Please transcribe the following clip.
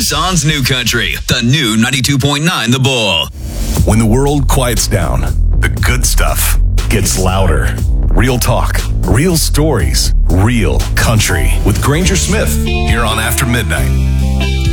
Tucson's New Country, the new 92.9 The Bull. When the world quiets down, the good stuff gets louder. Real talk, real stories, real country. With Granger Smith, here on After Midnight.